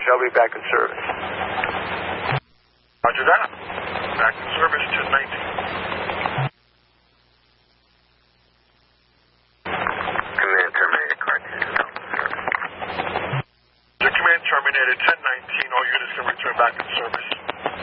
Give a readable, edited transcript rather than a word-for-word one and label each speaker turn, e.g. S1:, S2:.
S1: I'll be back in service.
S2: Roger that. Back in service, 1019.
S3: Command terminated, correct.
S2: The command terminated, 1019. All units can return back in service.